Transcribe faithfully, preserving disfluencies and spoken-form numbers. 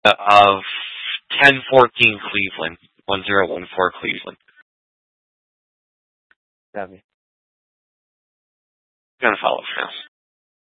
of ten fourteen Cleveland, one zero one four Cleveland. Copy. Gonna follow for now.